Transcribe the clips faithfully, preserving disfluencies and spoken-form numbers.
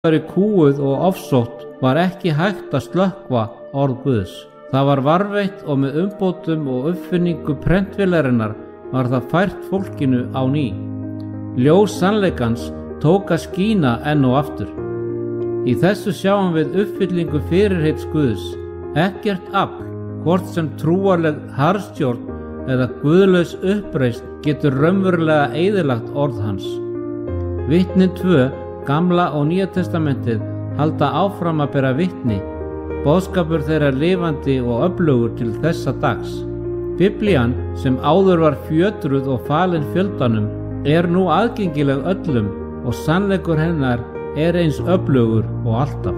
væri kúguð og ofsótt var ekki hægt að slökkva orð Guðs. Það var varveitt og með umbótum og uppfinningu prentvélarinnar var það fært fólkinu á ný. Ljós sannleikans tók að skína enn og aftur. Í þessu sjáum við uppfyllingu fyrirheits Guðs. Ekkert afl, hvort sem trúarleg harðstjórn eða guðlaus uppreisn getur raunverulega eyðilagt orð hans. Vitnin tvö, Gamla og Nýja testamentið, halda áfram að bera vitni. Boðskapur þeirra lifandi og öflugur til þessa dags. Biblían, sem áður var fjötruð og falin fjöldanum, er nú aðgengileg öllum og sannleikur hennar er eins öflugur og alltaf.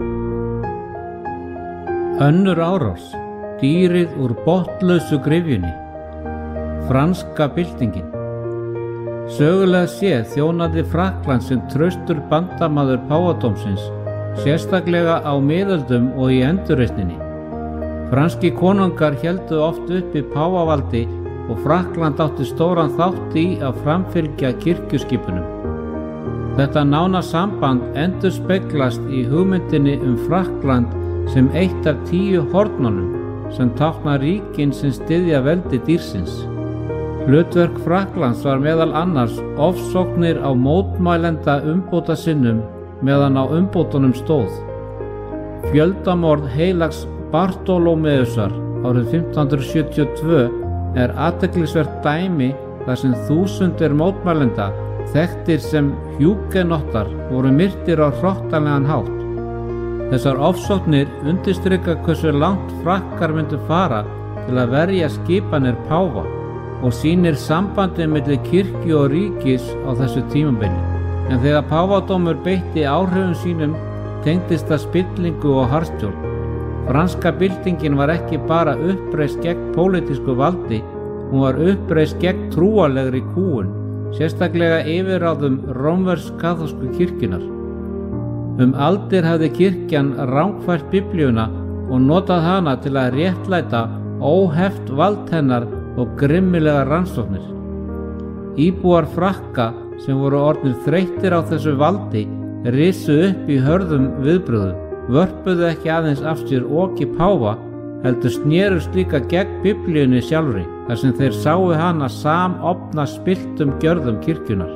Önnur árás, dýrið úr botnlausu gryfjunni. Franska byltingin. Sögulega séð þjónaði Frakkland sem traustur bandamaður páfadómsins, sérstaklega á miðöldum og í endurreisninni. Franski konungar héldu oft uppi páfavaldi og Frakkland átti stóran þátt í að framfylgja kirkjuskipunum. Þetta nána samband endurspeglast í hugmyndinni um Frakkland sem eitt af tíu hornunum sem tákna ríkin sem styðja veldi dýrsins. Hlutverk Frakklands var meðal annars ofsóknir á mótmælenda umbóta sinnum meðan á umbótunum stóð. Fjöldamorð heilags Bartólómeusar árið fimmtán hundruð sjötíu og tvö er athyglisvert dæmi þar sem þúsundir mótmælenda, þekktir sem hjúgenottar, voru myrtir á hrottalegan hátt. Þessar ofsóknir undirstrika hversu langt Frakkar myndu fara til að verja skipanir páfa og sýnir sambandið milli kirkju og ríkis á þessu tímabili. En þegar páfadómur beitti áhrifum sínum tengdist það spillingu og harðstjórn. Franska byltingin var ekki bara uppreist gegn pólitísku valdi, hún var uppreist gegn trúarlegri kúgun, sérstaklega yfirráðum rómversk-kaþólsku kirkjunnar. Um aldir hafði kirkjan rangfært Biblíuna og notað hana til að réttlæta óheft vald hennar og grimmilega rannsóknir. Íbúar Frakka sem voru orðnir þreyttir á þessu valdi risu upp í hörðum viðbrögðum, vörpuðu ekki aðeins af sér oki páfa, heldur snerust líka gegn Biblíunni sjálfri, þar sem þeir sáu hana samofna spilltum gjörðum kirkjunar.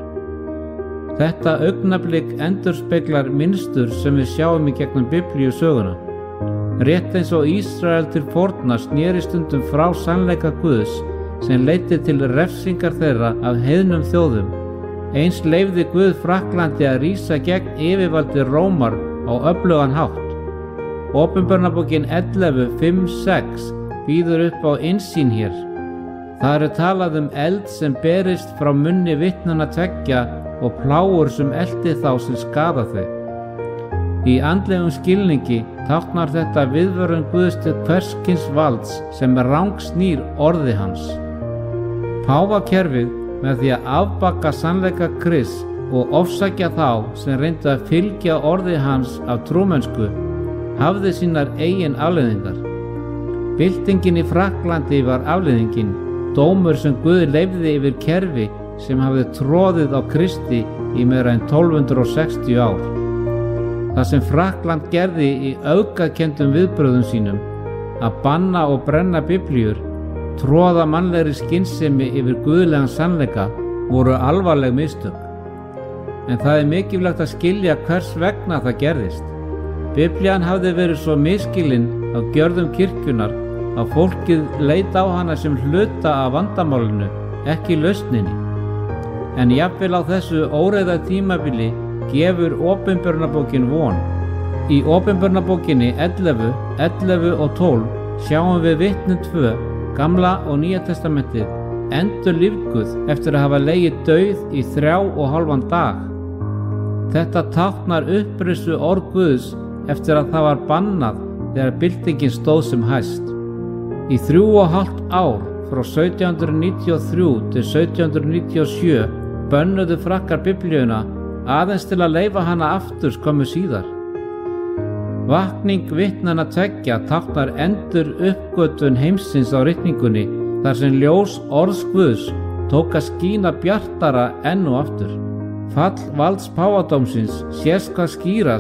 Þetta augnablik endurspeglar mynstur sem við sjáum í gegnum Biblíu söguna. Rétt eins og Ísrael til forna sneri stundum frá sannleika Guðs sem leiddi til refsingar þeirra af heiðnum þjóðum. Eins leyfði Guð Frakklandi að rísa gegn yfirvaldi Rómar á öflugan hátt. Opinberunarbókin ellefu fimm sex býður upp á innsýn hér. Það er talað um eld sem berist frá munni vitnanna tveggja og plágur sem elti þá sem skaða þau. Í andlegum skilningi táknar þetta viðvörun Guðs til hvers kyns valds sem rangsnýr orði hans. Páfakerfið, með því að afbaka sannleika Krists og ofsækja þá sem reyndu að fylgja orði hans af trúmennsku, hafði sínar eigin afleiðingar. Byltingin í Frakklandi var afleiðingin, dómur sem Guð leyfði yfir kerfi sem hafði troðið á Kristi í meira en tólf hundruð sextíu ár. Það sem Frakkland gerði í öfgakenndum viðbrögðum sínum, að banna og brenna biblíur, troða mannlegri skynsemi yfir guðlegan sannleika, voru alvarleg mistök. En það er mikilvægt að skilja hvers vegna það gerðist. Biblían hafði verið svo misskilin af gjörðum kirkjunar að fólkið leit á hana sem hluta af vandamálinu, ekki lausninni. En jafnvel á þessu óreiða tímabili gefur Opinberunarbókin von. Í Opinberunarbókinni ellefu, ellefu og tólf sjáum við vitnin tvö, Gamla og Nýja testamentið, endurlífguð eftir að hafa legið dauð í þrjá og hálfan dag. Þetta táknar upprisu orð Guðs eftir að það var bannað þegar byltingin stóð sem hæst. Í þrjú og hálft ár, frá sautján hundruð níutíu og þrjú til sautján hundruð níutíu og sjö, bönnuðu Frakkar Biblíuna aðeins til að leyfa hana aftur skömmu síðar. Vakning vitnanna tveggja táknar endur uppgötvun heimsins á ritningunni, þar sem ljós orðs Guðs tók að skína bjartara enn og aftur. Fall valds páfadómsins sést hvað skýra